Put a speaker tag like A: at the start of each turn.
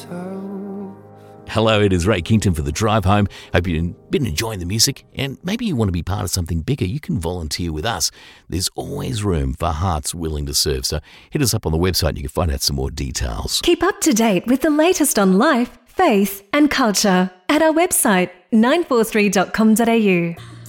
A: myself.
B: Hello, it is Ray Kington for The Drive Home. Hope you've been enjoying the music, and maybe you want to be part of something bigger. You can volunteer with us. There's always room for hearts willing to serve. So hit us up on the website and you can find out some more details.
C: Keep up to date with the latest on life, faith and culture at our website 943.com.au.